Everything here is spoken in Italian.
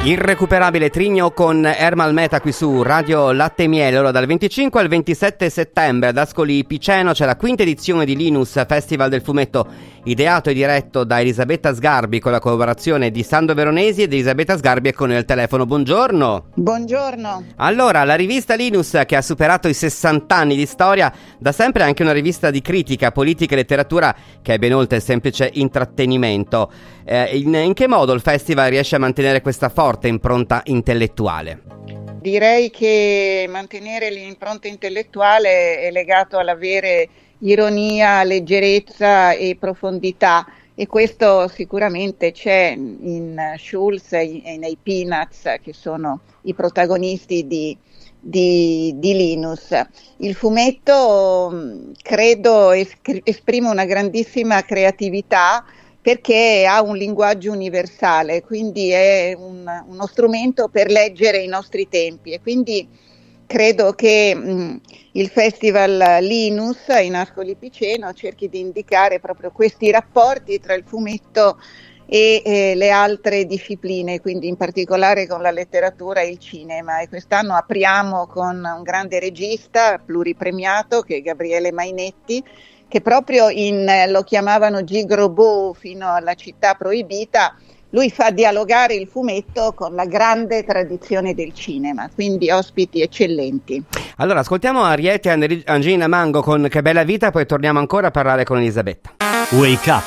Irrecuperabile Trigno con Ermal Meta qui su Radio Latte e Miele. Ora dal 25 al 27 settembre ad Ascoli Piceno c'è la quinta edizione di Linus, Festival del fumetto ideato e diretto da Elisabetta Sgarbi con la collaborazione di Sandro Veronesi ed Elisabetta Sgarbi è con il telefono. Buongiorno. Buongiorno. Allora, la rivista Linus, che ha superato i 60 anni di storia, da sempre è anche una rivista di critica, politica e letteratura che è ben oltre il semplice intrattenimento. In che modo il festival riesce a mantenere questa forte impronta intellettuale? Direi che mantenere l'impronta intellettuale è legato all'avere ironia, leggerezza e profondità, e questo sicuramente c'è in Schulz e nei Peanuts, che sono i protagonisti di Linus. Il fumetto credo esprime una grandissima creatività perché ha un linguaggio universale, quindi è uno strumento per leggere i nostri tempi, e quindi credo che il Festival Linus in Ascoli Piceno cerchi di indicare proprio questi rapporti tra il fumetto e le altre discipline, quindi in particolare con la letteratura e il cinema. E quest'anno apriamo con un grande regista pluripremiato che è Gabriele Mainetti, che proprio lo chiamavano Gigrobot fino alla Città Proibita. Lui fa dialogare il fumetto con la grande tradizione del cinema, quindi ospiti eccellenti. Allora, ascoltiamo Ariete e Angelina Mango con Che bella vita, poi torniamo ancora a parlare con Elisabetta. Wake Up